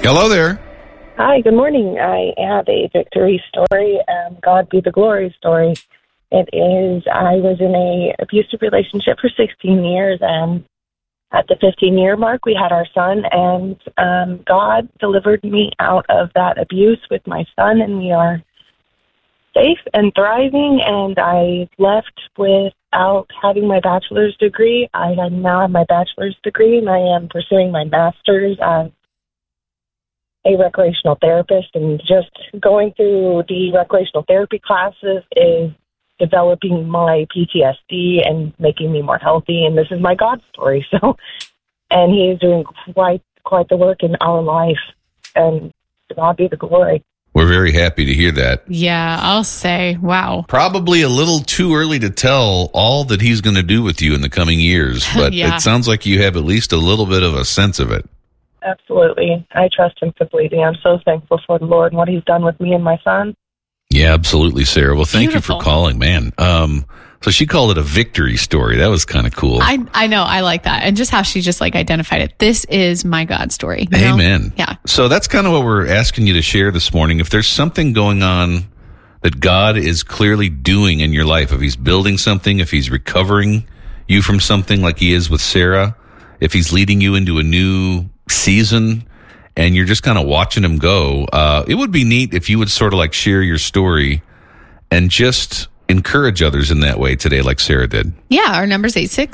Hello there. Hi, good morning. I have a victory story, God be the glory story. It is, I was in a abusive relationship for 16 years, and at the 15-year mark, we had our son, and God delivered me out of that abuse with my son, and we are safe and thriving, and I left without having my bachelor's degree. I now have my bachelor's degree, and I am pursuing my master's as a recreational therapist, and just going through the recreational therapy classes is developing my PTSD and making me more healthy, and this is my God story. So, and he is doing quite the work in our life, and to God be the glory. We're very happy to hear that. Yeah, I'll say, wow. Probably a little too early to tell all that he's going to do with you in the coming years, but Yeah. It sounds like you have at least a little bit of a sense of it. Absolutely. I trust him completely. I'm so thankful for the Lord and what he's done with me and my son. Yeah, absolutely, Sarah. Well, thank Beautiful. you for calling, man. So she called it a victory story. That was kind of cool. I know. I like that. And just how she just identified it. This is my God story. You know? Amen. Yeah. So that's kind of what we're asking you to share this morning. If there's something going on that God is clearly doing in your life, if he's building something, if he's recovering you from something like he is with Sarah, if he's leading you into a new season and you're just kind of watching him go, it would be neat if you would sort of share your story and just encourage others in that way today, like Sarah did. Yeah. Our number's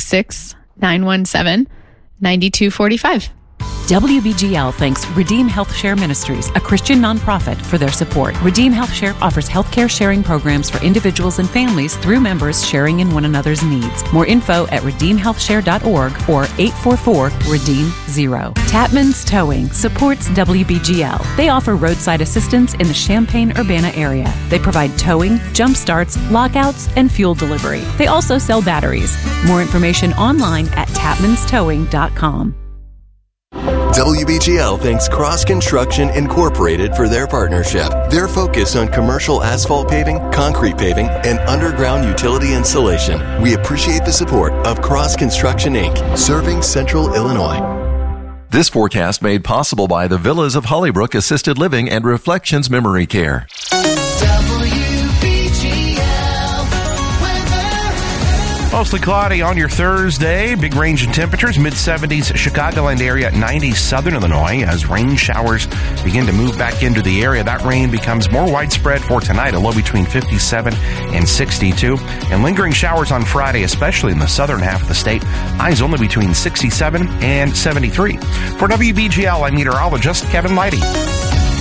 866-917-9245. WBGL thanks Redeem Health Share Ministries, a Christian nonprofit, for their support. Redeem Health Share offers healthcare sharing programs for individuals and families through members sharing in one another's needs. More info at redeemhealthshare.org or 844-REDEEM-0. Tapman's Towing supports WBGL. They offer roadside assistance in the Champaign-Urbana area. They provide towing, jump starts, lockouts, and fuel delivery. They also sell batteries. More information online at tapmanstowing.com. WBGL thanks Cross Construction Incorporated for their partnership. Their focus on commercial asphalt paving, concrete paving, and underground utility installation. We appreciate the support of Cross Construction Inc., serving Central Illinois. This forecast made possible by the Villas of Hollybrook Assisted Living and Reflections Memory Care. Mostly cloudy on your Thursday. Big range in temperatures. Mid-70s Chicagoland area, 90s southern Illinois. As rain showers begin to move back into the area, that rain becomes more widespread for tonight. A low between 57 and 62. And lingering showers on Friday, especially in the southern half of the state. Highs only between 67 and 73. For WBGL, I'm meteorologist Kevin Leidy.